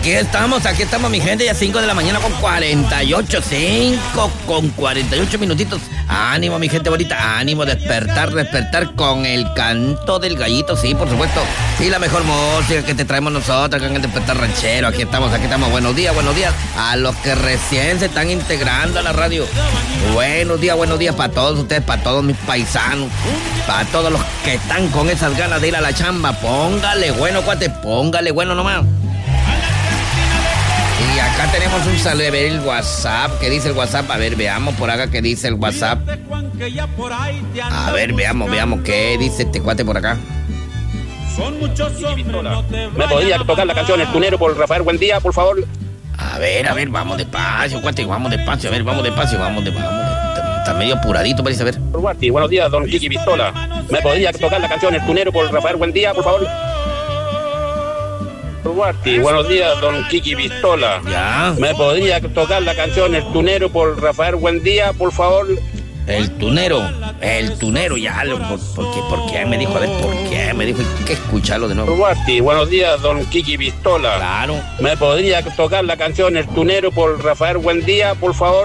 Aquí estamos, mi gente, ya 5 de la mañana con 48, 5 con 48 minutitos. Ánimo, mi gente bonita, ánimo, despertar con el canto del gallito, sí, por supuesto. Y la mejor música que te traemos nosotros con el despertar ranchero. Aquí estamos. Buenos días a los que recién se están integrando a la radio. Buenos días para todos ustedes, para todos mis paisanos, para todos los que están con esas ganas de ir a la chamba. Póngale bueno, cuate, póngale bueno nomás. Y acá tenemos un saludo, a ver el WhatsApp, ¿qué dice el WhatsApp? A ver, veamos por acá qué dice el WhatsApp. A ver, veamos qué dice este cuate por acá. ¿Me podría tocar la canción El Tunero por Rafael Buendía, por favor? A ver, vamos despacio, cuate, vamos despacio. Está medio apuradito, parece, a ver. Buenos días, don Kiki Pistola. ¿Me podría tocar la canción El Tunero por Rafael Buendía, por favor? Buenos días, don Kiki Pistola. Ya. ¿Me podría tocar la canción El Tunero por Rafael Buendía, por favor? El tunero, ya. ¿Por qué me dijo? A ver, ¿por qué me dijo? Hay que escucharlo de nuevo. Buenos días, don Kiki Pistola. Claro. ¿Me podría tocar la canción El Tunero por Rafael Buendía, por favor?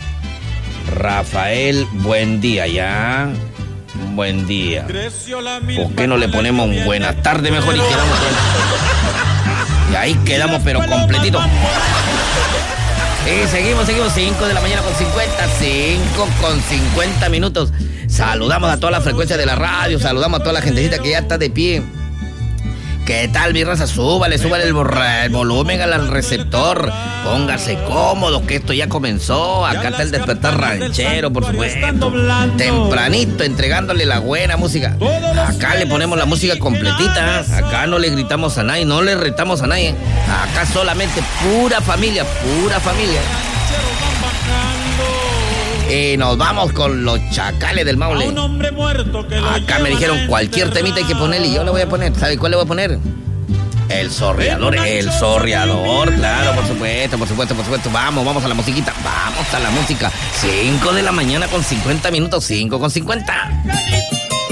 Rafael Buendía, ya. Buen día. ¿Por qué no le ponemos un buenas tardes mejor y quedamos? Y ahí quedamos, pero completito. Y seguimos, 5 de la mañana con 50 minutos. Saludamos a toda la frecuencia de la radio, saludamos a toda la gentecita que ya está de pie. ¿Qué tal, mi raza? Súbale el volumen al receptor. Póngase cómodo, que esto ya comenzó. Acá está el despertar ranchero, por supuesto. Tempranito, entregándole la buena música. Acá le ponemos la música completita. Acá no le gritamos a nadie, no le retamos a nadie. Acá solamente pura familia. Y nos vamos con los Chacales del Maule. Acá me dijeron cualquier temita hay que ponerle y yo le voy a poner. ¿Sabe cuál le voy a poner? El Zorreador, claro, por supuesto. Vamos a la musiquita, vamos a la música. 5 de la mañana con 50 minutos, 5 con 50.